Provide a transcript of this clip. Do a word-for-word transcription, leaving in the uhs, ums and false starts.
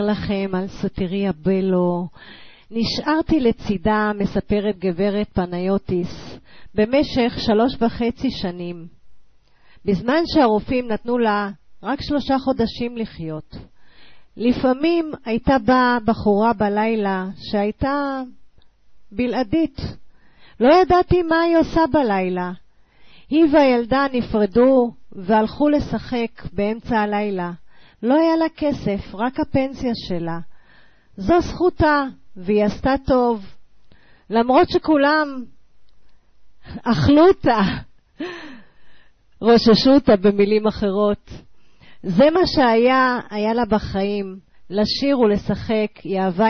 לכם על סוטריה בלו. נשארתי לצידה, מספרת גברת פניוטיס, במשך שלוש וחצי שנים, בזמן שהרופאים נתנו לה רק שלושה חודשים לחיות. לפעמים הייתה באה בחורה בלילה שהייתה בלעדית. לא ידעתי מה היא עושה בלילה. היא והילדה נפרדו והלכו לשחק באמצע הלילה. לא היה לה כסף, רק הפנסיה שלה. זו זכותה, והיא עשתה טוב. למרות שכולם אכלו אותה, רוששו אותה במילים אחרות. זה מה שהיה, היה לה בחיים. לשיר ולשחק, היא אהבה